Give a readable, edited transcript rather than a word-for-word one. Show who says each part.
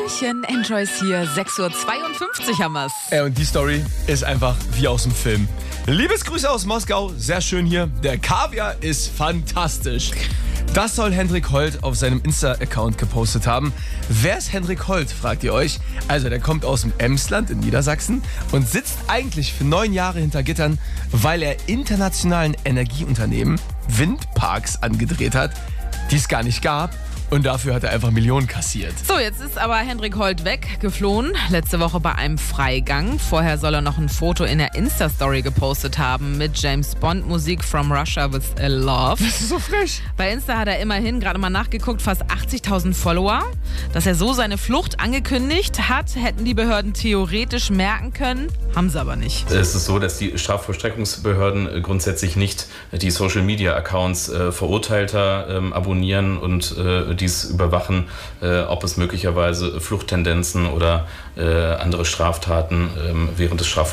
Speaker 1: Hallöchen, Enjoys hier, 6:52 Uhr haben wir's.
Speaker 2: Und die Story ist einfach wie aus dem Film. Liebesgrüße aus Moskau, sehr schön hier. Der Kaviar ist fantastisch. Das soll Hendrik Holt auf seinem Insta-Account gepostet haben. Wer ist Hendrik Holt, fragt ihr euch? Also der kommt aus dem Emsland in Niedersachsen und sitzt eigentlich für 9 Jahre hinter Gittern, weil er internationalen Energieunternehmen Windparks angedreht hat, die es gar nicht gab. Und dafür hat er einfach Millionen kassiert.
Speaker 1: So, jetzt ist aber Hendrik Holt weggeflohen. Letzte Woche bei einem Freigang. Vorher soll er noch ein Foto in der Insta-Story gepostet haben mit James Bond Musik From Russia with a Love.
Speaker 2: Das ist so frech.
Speaker 1: Bei Insta hat er immerhin, gerade mal nachgeguckt, fast 80.000 Follower. Dass er so seine Flucht angekündigt hat, hätten die Behörden theoretisch merken können, haben sie aber nicht.
Speaker 3: Es ist so, dass die Strafvollstreckungsbehörden grundsätzlich nicht die Social-Media-Accounts Verurteilter abonnieren und dies überwachen, ob es möglicherweise Fluchttendenzen oder andere Straftaten während des